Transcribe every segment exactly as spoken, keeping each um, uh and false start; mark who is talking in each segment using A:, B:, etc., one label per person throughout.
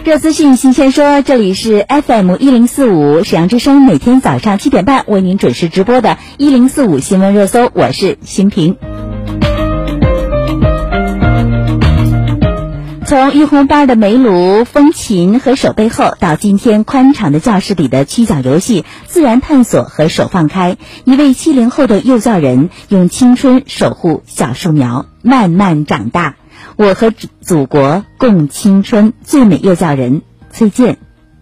A: 热资讯新鲜说，这里是 F M 一零四五沈阳之声，每天早上七点半为您准时直播的一零四五新闻热搜，我是新平。从育红班的煤炉、风琴和手背后，到今天宽敞的教室里的曲角游戏、自然探索和手放开，一位七零后的幼教人用青春守护小树苗，慢慢长大。我和祖国共青春，最美幼教人崔健。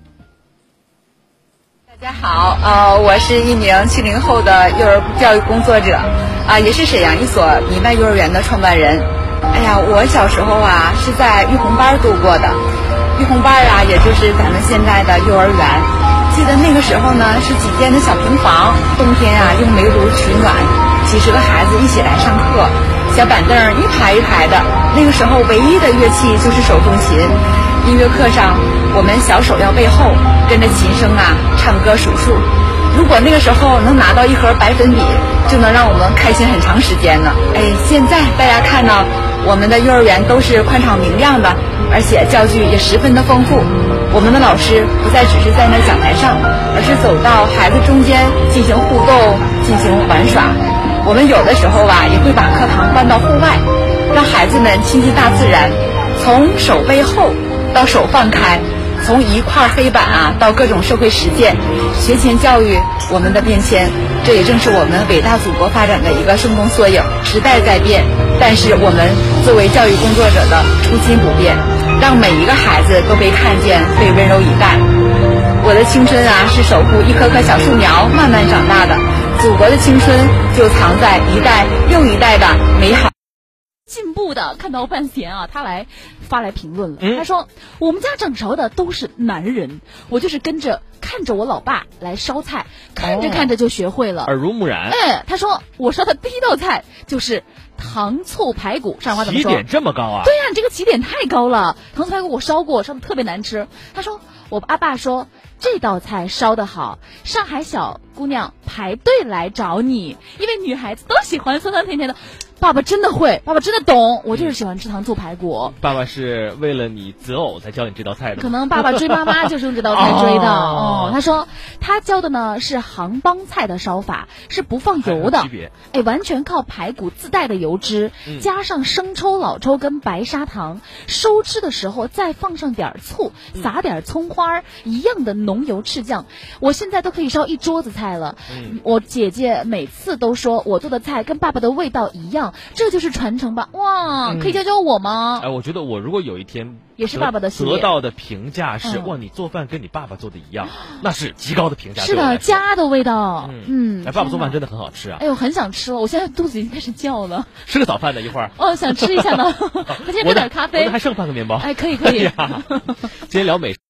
B: 大家好，呃，我是一名七零后的幼儿教育工作者，啊、呃，也是沈阳一所民办幼儿园的创办人。哎呀，我小时候啊是在育红班度过的，育红班啊，也就是咱们现在的幼儿园。记得那个时候呢，是几间的小平房，冬天啊用煤炉取暖，几十个孩子一起来上课，小板凳一排一排的。那个时候唯一的乐器就是手风琴，音乐课上我们小手要背后，跟着琴声啊唱歌数数。如果那个时候能拿到一盒白粉笔，就能让我们开心很长时间呢。哎，现在大家看到我们的幼儿园都是宽敞明亮的，而且教具也十分的丰富。我们的老师不再只是在那讲台上，而是走到孩子中间进行互动，进行玩耍。我们有的时候啊，也会把课堂搬到户外，让孩子们亲近大自然，从手背后到手放开，从一块黑板啊到各种社会实践，学前教育我们的变迁，这也正是我们伟大祖国发展的一个生动缩影。时代在变，但是我们作为教育工作者的初心不变，让每一个孩子都被看见，被温柔以待。我的青春啊，是守护一棵棵小树苗慢慢长大的，祖国的青春就藏在一代又一代的美好。
C: 进步的看到半闲啊，他来发来评论了。
D: 嗯、
C: 他说：“我们家掌勺的都是男人，我就是跟着看着我老爸来烧菜，看着看着就学会了，
D: 耳濡目染。”
C: 哎，他说我烧的第一道菜就是糖醋排骨，上海话怎么说？
D: 起点这么高啊？
C: 对呀、啊，你这个起点太高了。糖醋排骨我烧过，烧的特别难吃。他说我阿爸说这道菜烧得好，上海小姑娘排队来找你，因为女孩子都喜欢酸酸甜甜的。爸爸真的会，爸爸真的懂，我就是喜欢吃糖醋排骨。
D: 爸爸是为了你择偶才教你这道菜的吗？
C: 可能爸爸追妈妈就是用这道菜追的。哦、嗯，他说他教的呢是杭帮菜的烧法，是不放油的，哎，完全靠排骨自带的油脂，嗯、加上生抽、老抽跟白砂糖，收汁的时候再放上点醋，撒点葱花，嗯、一样的浓油赤酱。我现在都可以烧一桌子菜了。嗯、我姐姐每次都说我做的菜跟爸爸的味道一样。这就是传承吧！哇，嗯、可以教教我吗？
D: 哎，我觉得我如果有一天
C: 也是爸爸的系列
D: 得到的评价是、嗯、哇，你做饭跟你爸爸做的一样，那是极高的评价。
C: 是的，家的味道。
D: 嗯，
C: 嗯
D: 哎，爸爸做饭真的很好吃啊！
C: 哎呦，很想吃了，我现在肚子已经开始叫了。
D: 吃个早饭的一会儿。
C: 哦，想吃一下呢。他先喝点咖啡。
D: 我还剩半个面包。
C: 哎，可以可以。
D: 哎、今天聊美食。